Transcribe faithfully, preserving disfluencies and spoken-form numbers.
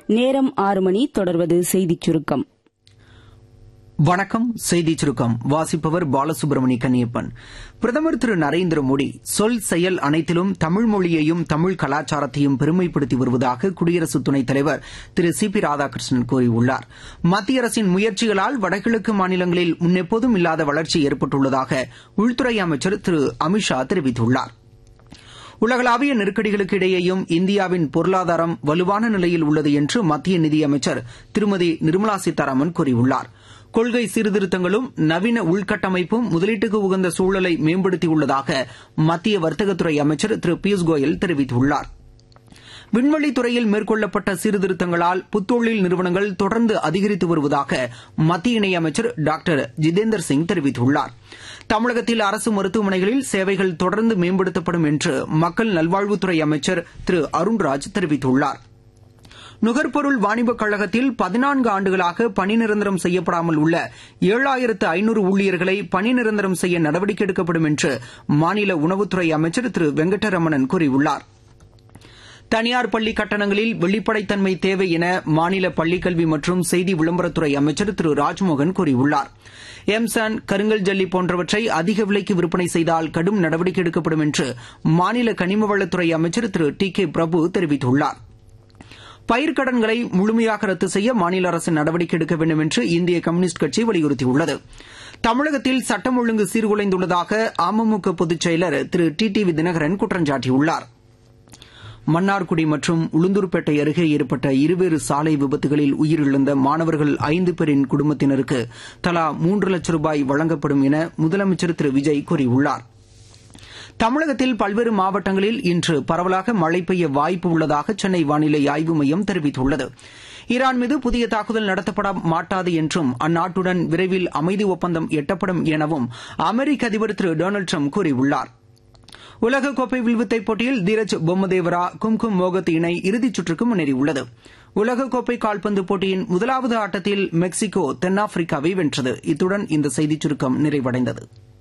நேரம் ஆறு மணி. தொடர்வது செய்திச் சுருக்கம். வணக்கம். செய்திச் சுருக்கம் வாசிப்பவர் பாலசுப்ரமணி கன்னியப்பன். பிரதமர் திரு நரேந்திர மோடி சொல் செயல் அனைத்திலும் தமிழ் மொழியையும் தமிழ் கலாச்சாரத்தையும் பெருமைப்படுத்தி வருவதாக குடியரசு துணைத் தலைவர் திரு சி பி ராதாகிருஷ்ணன் கூறியுள்ளார். மத்திய அரசின் முயற்சிகளால் வடகிழக்கு மாநிலங்களில் முன்னெப்போதும் இல்லாத வளர்ச்சி ஏற்பட்டுள்ளதாக உள்துறை அமைச்சர் திரு அமித்ஷா தெரிவித்துள்ளார். உலகளாவிய நெருக்கடிகளுக்கு இடையேயும் இந்தியாவின் பொருளாதாரம் வலுவான நிலையில் உள்ளது என்று மத்திய நிதியமைச்சர் திருமதி நிர்மலா சீதாராமன் கூறியுள்ளார். கொள்கை சீர்திருத்தங்களும் நவீன உள்கட்டமைப்பும் முதலீட்டுக்கு உகந்த சூழலை மேம்படுத்தியுள்ளதாக மத்திய வர்த்தகத்துறை அமைச்சர் திரு பியூஷ் கோயல் தெரிவித்துள்ளார். விண்வெளித்துறையில் மேற்கொள்ளப்பட்ட சீர்திருத்தங்களால் புத்தொழில் நிறுவனங்கள் தொடர்ந்து அதிகரித்து வருவதாக மத்திய இணையமைச்சர் டாக்டர் ஜிதேந்தர் சிங் தெரிவித்துள்ளார். தமிழகத்தில் அரசு மருத்துவமனைகளில் சேவைகள் தொடர்ந்து மேம்படுத்தப்படும் என்று மக்கள் நல்வாழ்வுத்துறை அமைச்சர் திரு அருண்ராஜ் தெரிவித்துள்ளார். நுகர்பொருள் வாணிபக் கழகத்தில் பதினான்கு ஆண்டுகளாக பணி நிரந்தரம் செய்யப்படாமல் உள்ள ஏழாயிரத்து ஐநூறு ஊழியர்களை பணி நிரந்தரம் செய்ய நடவடிக்கை எடுக்கப்படும் என்று மாநில உணவுத்துறை அமைச்சர் திரு வெங்கடரமணன் கூறியுள்ளார். தனியார் பள்ளி கட்டணங்களில் வெளிப்படைத்தன்மை தேவை என மாநில பள்ளிக்கல்வி மற்றும் செய்தி விளம்பரத்துறை அமைச்சர் திரு ராஜ்மோகன் கூறியுள்ளார். எம்சான், கருங்கல் ஜல்லி போன்றவற்றை அதிக விலைக்கு விற்பனை செய்தால் கடும் நடவடிக்கை எடுக்கப்படும் என்று மாநில கனிமவளத்துறை அமைச்சர் திரு டி கே பிரபு தெரிவித்துள்ளார். பயிர்க்கடன்களை முழுமையாக ரத்து செய்ய மாநில அரசு நடவடிக்கை எடுக்க வேண்டும் என்று இந்திய கம்யூனிஸ்ட் கட்சி வலியுறுத்தியுள்ளது. தமிழகத்தில் சட்டம் ஒழுங்கு சீர்குலைந்துள்ளதாக அமமுக பொதுச் செயலர் திரு டி டி வி தினகரன் குற்றம் சாட்டியுள்ளார். மன்னார்குடி மற்றும் உளுந்தூர்பேட்டை அருகே ஏற்பட்ட இருவேறு சாலை விபத்துகளில் உயிரிழந்த மாணவர்கள் ஐந்து பேரின் குடும்பத்தினருக்கு தலா மூன்று லட்சம் ரூபாய் வழங்கப்படும் என முதலமைச்சர் திரு விஜய் கூறியுள்ளார். தமிழகத்தில் பல்வேறு மாவட்டங்களில் இன்று பரவலாக மழை பெய்ய வாய்ப்பு உள்ளதாக சென்னை வானிலை ஆய்வு மையம் தெரிவித்துள்ளது. ஈரான் மீது புதிய தாக்குதல் நடத்தப்பட மாட்டாது என்றும் அந்நாட்டுடன் விரைவில் அமைதி ஒப்பந்தம் எட்டப்படும் எனவும் அமெரிக்க அதிபர் திரு டொனால்டு டிரம்ப் கூறியுள்ளார். உலகக்கோப்பை வில்வித்தை போட்டியில் தீரஜ் பொம்மதேவரா கும்கும் மோகத் இணை இறுதிச் சுற்றுக்கு முன்னேறியுள்ளது. உலகக்கோப்பை கால்பந்து போட்டியின் முதலாவது ஆட்டத்தில் மெக்சிகோ தென்னாப்பிரிக்காவை வென்றது. இத்துடன் இந்த செய்திச் சுருக்கம் நிறைவடைந்தது.